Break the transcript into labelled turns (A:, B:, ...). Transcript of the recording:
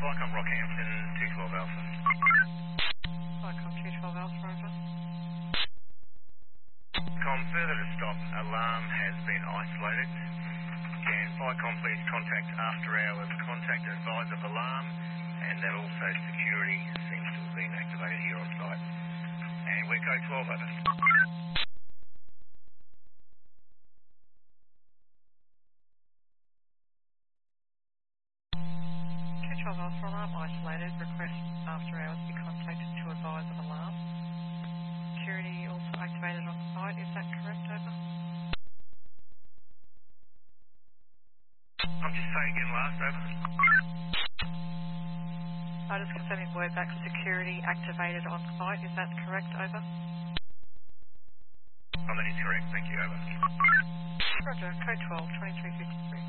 A: Vicom Rockhampton, 212 Alpha.
B: Vicom 212 Alpha, over.
A: Vicom, further to stop, alarm has been isolated. Can Vicom please contact after hours contact and advise of alarm, and that also security seems to have been activated here on site. And we're code 12, over.
B: Alpha alarm isolated. Request after hours be contacted to advise of alarm. Security also activated on site. Is that correct, over?
A: I'm just saying again last, over.
B: Just confirming word back for security activated on site. Is that correct, over?
A: Oh, that is correct. Thank you, over.
B: Roger. Code 12, 2353.